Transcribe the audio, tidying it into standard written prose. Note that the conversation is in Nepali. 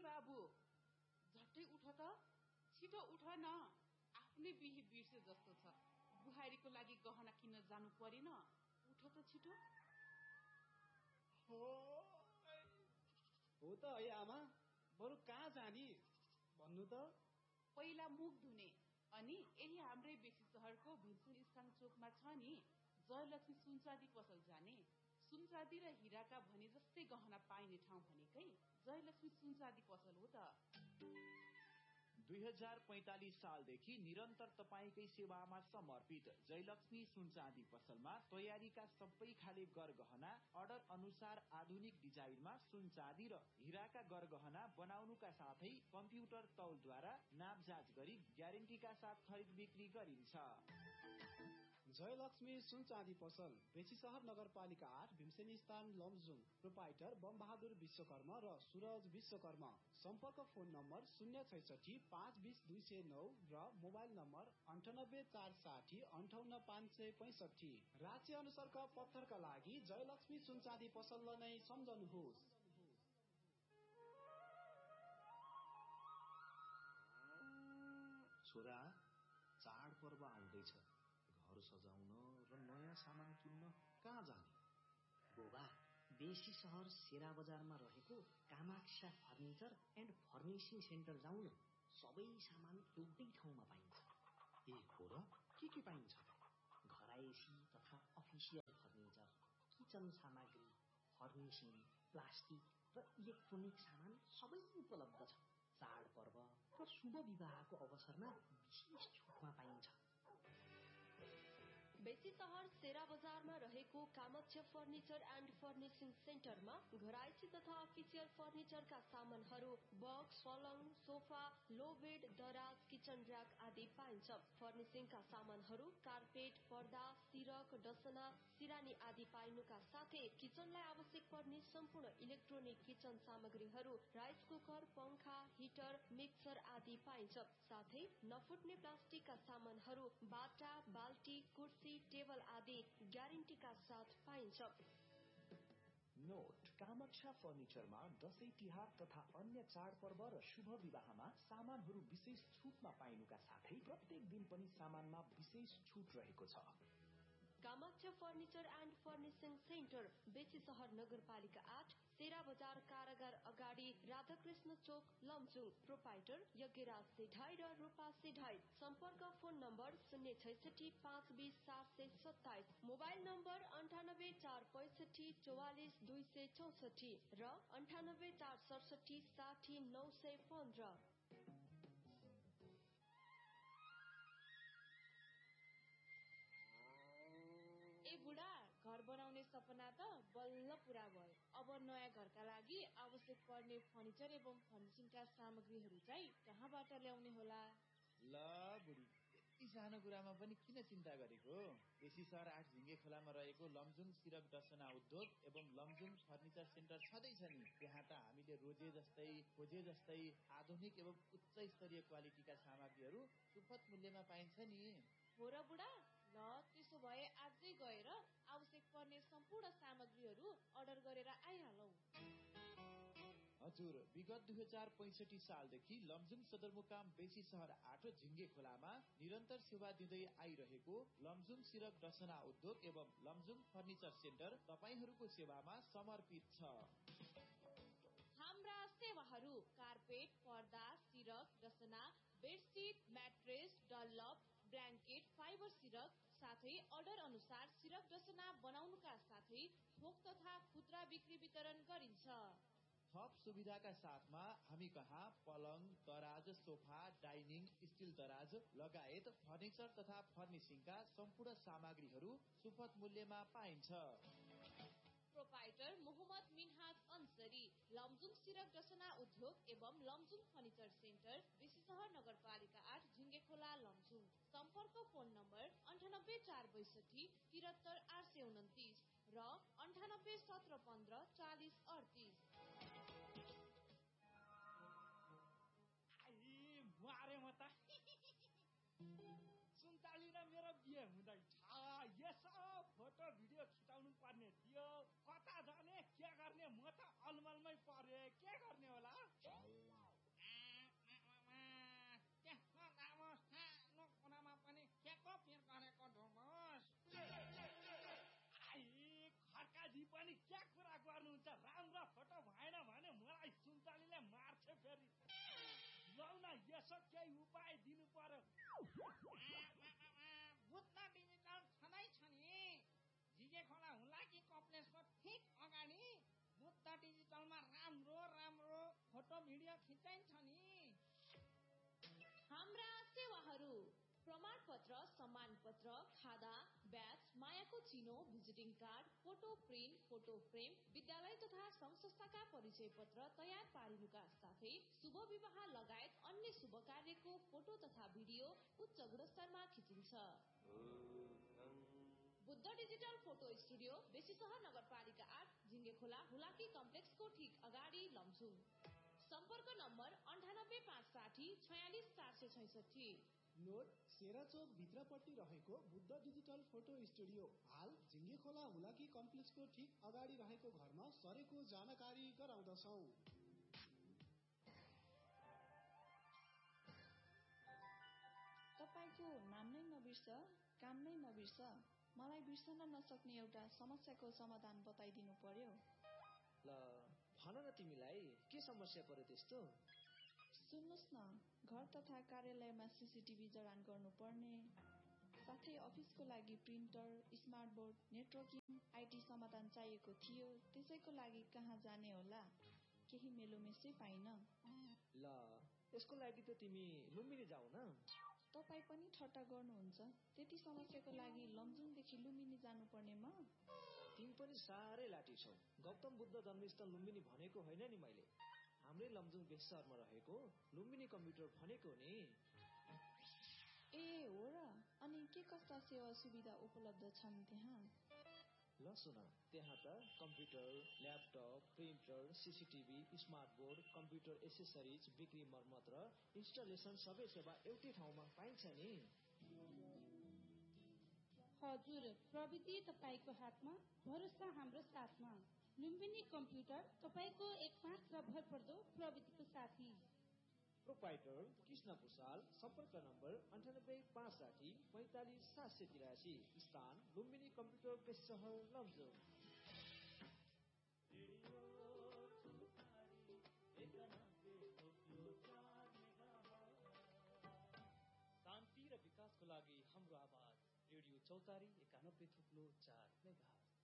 बाबु झट्टै उठ त, छिटो उठ न, आफ्नै बिहे बिर्से जस्तो छ। बुहारीको लागि गहना किन्न जानु परेन, उठ त छिटो। हो त है आमा, बरु कहाँ जाने भन्नु त। पहिला मुख धुने, अनि यही हाम्रै बेसी सहरको भिल्सुन स्थान चोकमा छ नि जयलक्ष्मी सुनचाँदी पसल जाने। सुनचाँदी र हिराका भने जस्तै गहना पाइने ठाउँ भनेकै जयलक्ष्मी सुनचाँदी पसल हो त। 2045 सालदेखि निरन्तर तपाईकै सेवामा समर्पित जयलक्ष्मी सुनचाँदी पसलमा तयारीका सबै खाले गरगहना अर्डर अनुसार आधुनिक डिजाइनमा सुनचाँदी र हिराका गरगहना बनाउनुका साथै कम्प्युटर तौलद्वारा नापजाँच गरी ग्यारेन्टीका साथ खरिद बिक्री गरिन्छ। जयलक्ष्मी सुनचाँदी पसल बेसी सहर नगरपालिका 8 भीमसेनी स्थान लमजुङ। प्रोपाइटर बमबहादुर विश्वकर्मा र सूरज विश्वकर्मा। सम्पर्क फोन नम्बर 066 520 209 र मोबाइल नम्बर 98 460 58 565। राज्य अनुसारका पत्थरका लागि जयलक्ष्मी सुनचाँदी पसललाई नै सम्झनुहोस्। छोरा, चाडपर्व आउँदैछ, घर सजाउन र नयाँ सामान किन्न कहाँ जाने? बुबा, बेसी सहर सेरा बजारमा रहेको Kamaksha furniture and furnishing centre जाउँ न। सबै सामान एउटै ठाउँमा पाइन्छ। ए हो र, के पाइन्छ? घरायसी तथा अफिसियल फर्निचर, किचन सामग्री, फर्निसिङ, प्लास्टिक र इलेक्ट्रोनिक सामान सबै उपलब्ध छ। चाडपर्व र शुभ विवाहको अवसरमा विशेष छुटमा पाइन्छ। बेसी सहर सेरा बजारमा रहेको कामाक्षा फर्निचर एन्ड फर्निसिङ सेन्टरमा घरायसी तथा अफिसियल फर्निचरका सामानहरू बक्स, पलङ, सोफा, लो बेड, दराज, किचन र्याक आदि पाइन्छ। फर्निसिङका सामानहरू कार्पेट, पर्दा, सिरक, डसना, सिरानी आदि पाइनुका साथै किचनलाई आवश्यक पर्ने सम्पूर्ण इलेक्ट्रोनिक किचन सामग्रीहरू, राइस कुकर, पंखा, हिटर, मिक्सर आदि पाइन्छ। साथै नफुट्ने प्लास्टिकका सामानहरू बाटा, बाल्टी, कुर्सी, टेबल आदि ग्यारेन्टीका साथ पाइन्छ। नोट: कामाक्षा फर्निचरमा दशैं तिहार तथा अन्य चाडपर्व र शुभ विवाहमा सामानहरू विशेष छुटमा पाइनुका साथै प्रत्येक दिन पनि सामानमा विशेष छुट रहेको छ। Kamaksha furniture and furnishing centre, बेसी सहर नगरपालिका 8, सेरा बजार कारागार अगाडि, राधाकृष्ण चोक, लमजुङ। प्रोपाइटर यज्ञराज सेढाई र रूपा सेढाई। सम्पर्क फोन नम्बर 066 520 727, मोबाइल नम्बर 98 465 44 264 र 98 467 60 915। ए बुढा, घर बनाउने सपना त बल्ल पूरा भयो। अब नयाँ घरका लागि आवश्यक पर्ने फर्निचर एवं फर्निसिङका सामग्रीहरू चाहिँ कहाँबाट ल्याउने होला? ल बुढी, यति सानो कुरामा पनि किन चिन्ता गरेको? बेसी सहर 8 झिङ्गे खोलामा रहेको लमजुङ सिरक डसना उद्योग एवं लमजुङ फर्निचर सेन्टर छँदैछ नि। त्यहाँ त हामीले रोजे जस्तै खोजे जस्तै आधुनिक एवं उच्च स्तरीय क्वालिटीका सामग्रीहरू सुपथ मूल्यमा पाइन्छ नि। हो र बुढा, ल त्यसो भए आजै गएर आवश्यक पर्ने सम्पूर्ण सामग्रीहरू अर्डर गरेर आइहालौ। हजुर, विगत 2065 सालदेखि लमजुङ सदरमुकाम बेसी सहर 8 झिङ्गे खोलामा निरन्तर सेवा दिँदै आइरहेको लमजुङ सिरक डसना उद्योग एवं लमजुङ फर्निचर सेन्टर तपाईहरूको सेवामा समर्पित छ। हाम्रा सेवाहरू कार्पेट, पर्दा, सिरक, डसना, bedsheet, mattress, Dunlop, blanket, fibre सिरक, साथै अर्डर अनुसार सिरक डसना बनाउनुका साथै थोक तथा खुद्रा बिक्री वितरण गरिन्छ। थप सुविधाका साथमा हामी कहाँ पलङ, दराज, सोफा, डाइनिङ, स्टिल दराज लगायत फर्निचर तथा फर्निसिङका सम्पूर्ण सामग्रीहरू सुपथ मूल्यमा पाइन्छ। प्रोपाइटर मोहम्मद मिनहाज अन्सरी, लमजुङ सिरक डसना उद्योग एवं लमजुङ फर्निचर सेन्टर, बेसी सहर नगरपालिका 8, झिङ्गे खोला, लमजुङ। सम्पर्क फोन नम्बर 98 462 73 829 र 98 17 15 40 38। मारे म त सुनचाली र मेरो बिहे हुँदैछ। यसो फोटो भिडियो खिचाउनु पर्ने थियो। कता जाने के गर्ने, म त अलमलमै परे। के गर्ने होला? यसो केही उपाय दिनु पर्यो। बुद्ध डिजिटल छँदैछ नि, झिगे खोला हुलाकी कम्प्लेक्सको ठिक अगाडि बुद्ध डिजिटलमा राम्रो राम्रो फोटो भिडियो खिचाइन्छ नि। हाम्रा सेवाहरू प्रमाण पत्र, सम्मान पत्र, खादा, ब्याज, मायाको चिनो, visiting card, photo print, photo frame, विद्यालय तथा संस्थाका परिचय पत्र तयार पारिनुका साथै शुभ विवाह लगायत अन्य शुभ कार्यको फोटो तथा भिडियो उच्च गुणस्तरमा खिचिन्छ। Buddha digital photo studio, Besisahar नगरपालिका 8, झिङ्गेखोला हुलाकी कम्प्लेक्सको ठिक अगाडि, लमजुङ। सम्पर्क नम्बर 9856 46466। नोट सेराचोक भित्रपट्टि रहेको बुद्ध डिजिटल फोटो स्टुडियो हाल झिङ्गेखोला हुलाकी कम्प्लेक्सको ठिक अगाडि रहेको घरमा सरेको जानकारी गराउँदछौँ। तपाईको नाम नै नबिर्स, काम नै नबिर्स, मलाई बिर्सन नसक्ने एउटा समस्याको समाधान बताइदिनु पर्यो। ल भन न, तिमीलाई के समस्या पर्यो त्यस्तो? सुन्नुहोस् न, घर तथा कार्यालयमा सीसीटीभी जडान गर्नुपर्ने, साथै अफिसको लागि printer, smart board, networking, IT समाधान चाहिएको थियो। त्यसैको लागि कहाँ जाने होला? केही मेलोमेसै पाइन। ल यसको लागि त तिमी लुम्बिनी जाऊ न। तपाईँ पनि ठट्टा गर्नुहुन्छ? त्यति समस्याको लागि लमजुङदेखि लुम्बिनी जानुपर्ने म? तिमी पनि साह्रै लाटी छौ। गौतम बुद्ध जन्मस्थल लुम्बिनी भनेको होइन नि मैले, हाम्रै लमजुङ बेसीसहरमा रहेको लुम्बिनी कम्प्युटर भनेको नि। ए हो र? अनि के कस्ता सेवा सुविधा उपलब्ध छन् त्यहाँ? ल सुन, त्यहाँ त computer, laptop, printer, CCTV, smart board, computer accessories, बिक्री मर्मत र इन्स्टलेसन सबै सेवा एउटै ठाउँमा पाइन्छ नि। हजुर, प्रविधि तपाईको हातमा, भरोसा हाम्रो साथमा। लुम्बिनी कम्प्युटर तपाईको एकमात्र भरपर्दो प्रविधिको साथी। प्रोपाइटर कृष्ण भूषाल, सम्पर्क नम्बर 9856 45783, स्थान लुम्बिनी कम्प्युटर बेसीसहर, लमजुङ। शान्ति र विकासको लागि हाम्रो आवाज, रेडियो चौतारी 91.4 मेगाहर्ज।